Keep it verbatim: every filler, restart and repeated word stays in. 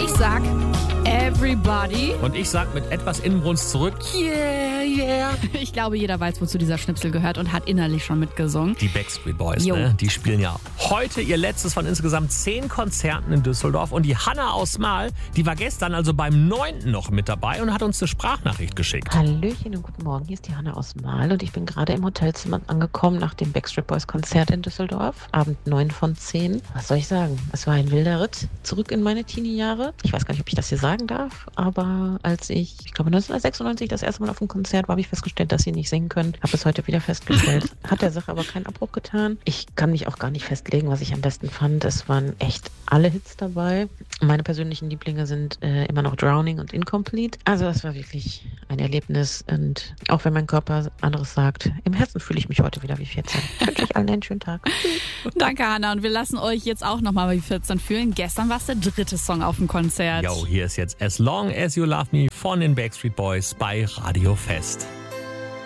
Ich sag Everybody. Und ich sag mit etwas Inbrunst zurück, yeah, yeah. Ich glaube, jeder weiß, wozu dieser Schnipsel gehört und hat innerlich schon mitgesungen. Die Backstreet Boys, Jo. ne? Die spielen ja heute ihr letztes von insgesamt zehn Konzerten in Düsseldorf. Und die Hanna aus Mahl, die war gestern also beim neunten noch mit dabei und hat uns eine Sprachnachricht geschickt. Hallöchen und guten Morgen, hier ist die Hanna aus Mahl und ich bin gerade im Hotelzimmer angekommen nach dem Backstreet Boys Konzert in Düsseldorf. Abend neun von zehn. Was soll ich sagen? Es war ein wilder Ritt zurück in meine Teenie-Jahre. Ich weiß gar nicht, ob ich das hier sagen darf, aber als ich, ich glaube neunzehnhundertsechsundneunzig das erste Mal auf dem Konzert war, habe ich festgestellt, dass sie nicht singen können. Habe es heute wieder festgestellt. Hat der Sache aber keinen Abbruch getan. Ich kann mich auch gar nicht festlegen, was ich am besten fand. Es waren echt alle Hits dabei. Meine persönlichen Lieblinge sind äh, immer noch Drowning und Incomplete. Also das war wirklich ein Erlebnis und auch wenn mein Körper anderes sagt, im Herzen fühle ich mich heute wieder wie vierzehn. Wünsche ich allen einen schönen Tag. Danke, Hanna. Und wir lassen euch jetzt auch nochmal wie vierzehn fühlen. Gestern war es der dritte Song auf dem Konzert. Yo, hier ist jetzt As Long As You Love Me von den Backstreet Boys bei Radio Fest.